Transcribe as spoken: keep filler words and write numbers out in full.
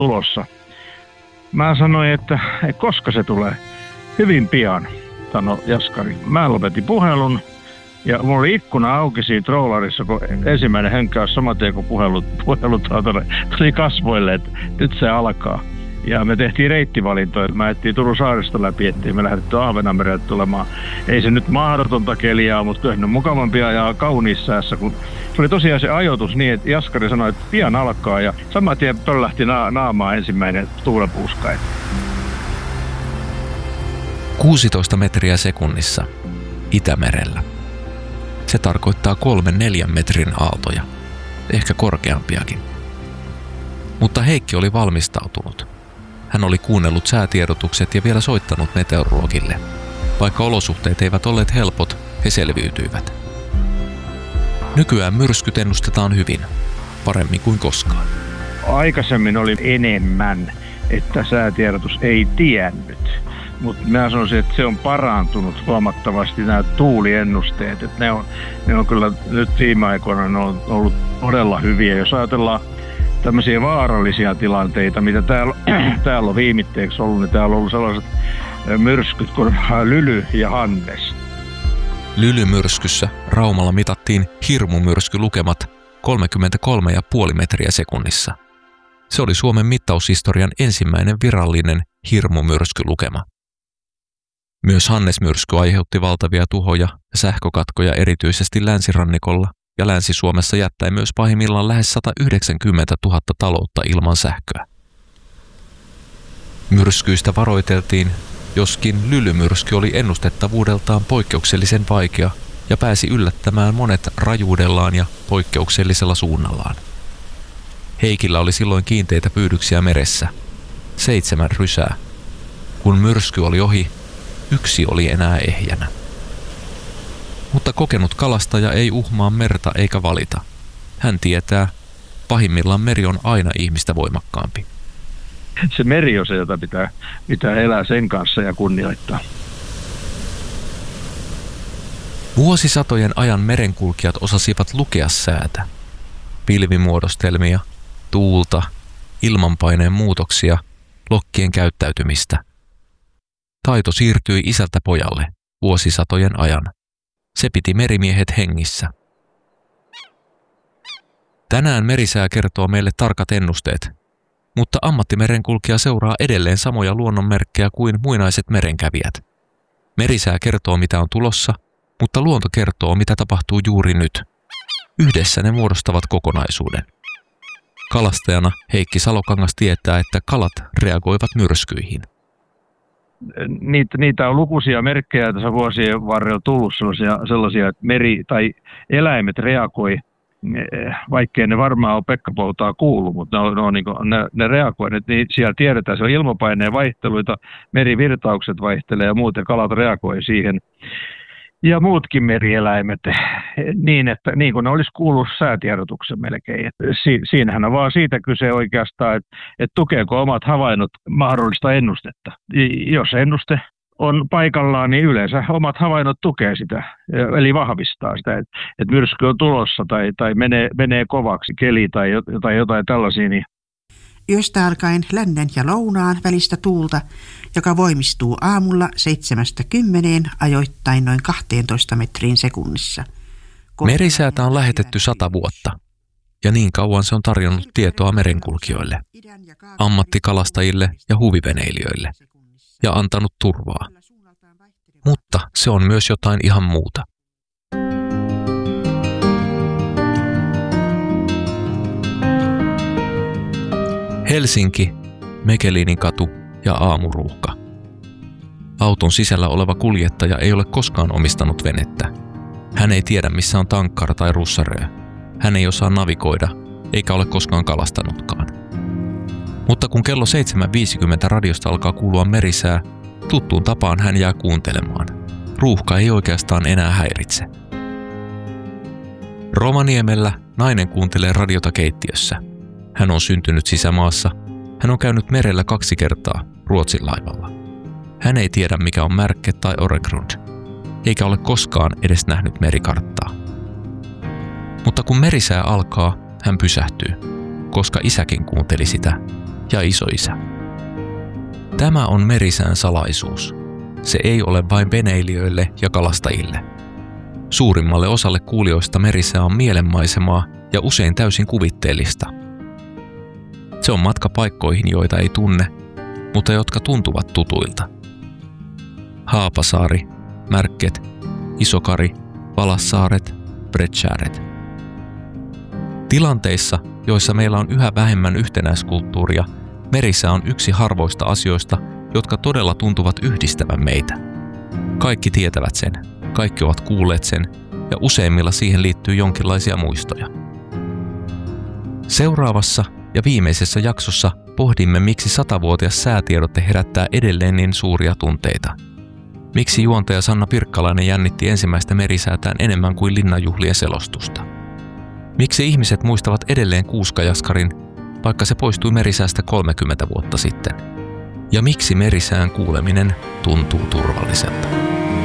tulossa. Mä sanoin, että koska se tulee? Hyvin pian, sanoi Jaskari. Mä lopetin puhelun ja mulla oli ikkuna auki siinä trollarissa, kun ensimmäinen hönkäys saman tien, kun puhelut, puhelut tuli kasvoille, että nyt se alkaa. Ja me tehtiin reittivalintoja. Mä ettiin Turun saarista läpi, ettiin me lähdetty Ahvenanmerelle tulemaan. Ei se nyt mahdotonta keliaa, mutta kyllä mukavampia ajaa kauniissa säässä. Kun se oli tosiaan se ajoitus niin, että Jaskari sanoi, että pian alkaa. Ja saman tien pöllähti na- naamaa ensimmäinen tuulenpuuska. kuusitoista metriä sekunnissa Itämerellä. Se tarkoittaa kolmen neljän metrin aaltoja, ehkä korkeampiakin. Mutta Heikki oli valmistautunut. Hän oli kuunnellut säätiedotukset ja vielä soittanut meteorologille. Vaikka olosuhteet eivät olleet helpot, he selviytyivät. Nykyään myrskyt ennustetaan hyvin, paremmin kuin koskaan. Aikaisemmin oli enemmän, että säätiedotus ei tiennyt. Mutta mä sanoisin, että se on parantunut huomattavasti nämä tuuliennusteet. Että ne, on, ne on kyllä nyt viime aikoina ne on ollut todella hyviä. Jos ajatellaan tämmöisiä vaarallisia tilanteita, mitä täällä, täällä on viimitteeksi ollut, niin täällä on ollut sellaiset myrskyt kuin Lyly ja Hannes. Lylymyrskyssä Raumalla mitattiin hirmumyrskylukemat kolmekymmentäkolme pilkku viisi metriä sekunnissa. Se oli Suomen mittaushistorian ensimmäinen virallinen hirmumyrskylukema. Myös Hannes-myrsky aiheutti valtavia tuhoja ja sähkökatkoja erityisesti länsirannikolla ja Länsi-Suomessa jättäen myös pahimmillaan lähes sata yhdeksänkymmentätuhatta taloutta ilman sähköä. Myrskyistä varoiteltiin, joskin Lylymyrsky oli ennustettavuudeltaan poikkeuksellisen vaikea ja pääsi yllättämään monet rajuudellaan ja poikkeuksellisella suunnallaan. Heikillä oli silloin kiinteitä pyydyksiä meressä, seitsemän rysää. Kun myrsky oli ohi, yksi oli enää ehjänä. Mutta kokenut kalastaja ei uhmaa merta eikä valita. Hän tietää, pahimmillaan meri on aina ihmistä voimakkaampi. Se meri on se, jota pitää, pitää elää sen kanssa ja kunnioittaa. Vuosisatojen ajan merenkulkijat osasivat lukea säätä, pilvimuodostelmia, tuulta, ilmanpaineen muutoksia, lokkien käyttäytymistä. Taito siirtyi isältä pojalle vuosisatojen ajan. Se piti merimiehet hengissä. Tänään merisää kertoo meille tarkat ennusteet, mutta ammattimerenkulkija seuraa edelleen samoja luonnonmerkkejä kuin muinaiset merenkävijät. Merisää kertoo mitä on tulossa, mutta luonto kertoo mitä tapahtuu juuri nyt. Yhdessä ne muodostavat kokonaisuuden. Kalastajana Heikki Salokangas tietää, että kalat reagoivat myrskyihin. Niitä, niitä on lukuisia merkkejä tässä vuosien varrella tullut sellaisia, sellaisia, että meri tai eläimet reagoi, vaikkei ne varmaan ole Pekka-poutaa kuullut, mutta ne, on, ne, on, niin kuin, ne, ne reagoi. Niin siellä tiedetään, se on ilmapaineen vaihteluita, merivirtaukset vaihtelee ja muuten kalat reagoi siihen. Ja muutkin merieläimet niin, että niin kuin ne olisi kuullut säätiedotuksen melkein. Si, siinähän on vaan siitä kyse oikeastaan, että, että tukeeko omat havainnot mahdollista ennustetta. Jos ennuste on paikallaan, niin yleensä omat havainnot tukee sitä, eli vahvistaa sitä, että, että myrsky on tulossa tai, tai menee, menee kovaksi keli tai jotain, jotain tällaisia. Niin Yöstä alkaen lännen ja lounaan välistä tuulta, joka voimistuu aamulla seitsemästä kymmeneen ajoittain noin kahteentoista metriin sekunnissa. Merisäätä on lähetetty sata vuotta, ja niin kauan se on tarjonnut tietoa merenkulkijoille, ammattikalastajille ja huviveneilijöille, ja antanut turvaa. Mutta se on myös jotain ihan muuta. Helsinki, Mekelinin katu ja aamuruuhka. Auton sisällä oleva kuljettaja ei ole koskaan omistanut venettä. Hän ei tiedä, missä on tankkara tai russaröö. Hän ei osaa navigoida, eikä ole koskaan kalastanutkaan. Mutta kun kello seitsemän viisikymmentä radiosta alkaa kuulua merisää, tuttuun tapaan hän jää kuuntelemaan. Ruuhka ei oikeastaan enää häiritse. Rovaniemellä nainen kuuntelee radiota keittiössä. Hän on syntynyt sisämaassa. Hän on käynyt merellä kaksi kertaa Ruotsin laivalla. Hän ei tiedä, mikä on Märket tai Öregrund, eikä ole koskaan edes nähnyt merikarttaa. Mutta kun merisää alkaa, hän pysähtyy, koska isäkin kuunteli sitä, ja isoisä. Tämä on merisään salaisuus. Se ei ole vain veneilijöille ja kalastajille. Suurimmalle osalle kuulijoista merisää on mielenmaisemaa ja usein täysin kuvitteellista. Se on matka paikkoihin, joita ei tunne, mutta jotka tuntuvat tutuilta. Haapasaari, Märket, Isokari, Valassaaret, Breckäret. Tilanteissa, joissa meillä on yhä vähemmän yhtenäiskulttuuria, merisää on yksi harvoista asioista, jotka todella tuntuvat yhdistävän meitä. Kaikki tietävät sen, kaikki ovat kuulleet sen ja useimmilla siihen liittyy jonkinlaisia muistoja. Seuraavassa ja viimeisessä jaksossa pohdimme, miksi satavuotias säätiedote herättää edelleen niin suuria tunteita. Miksi juontaja Sanna Pirkkalainen jännitti ensimmäistä merisäätään enemmän kuin linnanjuhlien selostusta? Miksi ihmiset muistavat edelleen kuuskajaskarin, vaikka se poistui merisäästä kolmekymmentä vuotta sitten? Ja miksi merisään kuuleminen tuntuu turvalliselta?